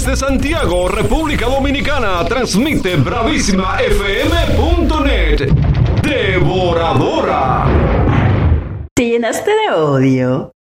Desde Santiago, República Dominicana, transmite bravísimafm.net. Devoradora. ¿Te llenaste de odio?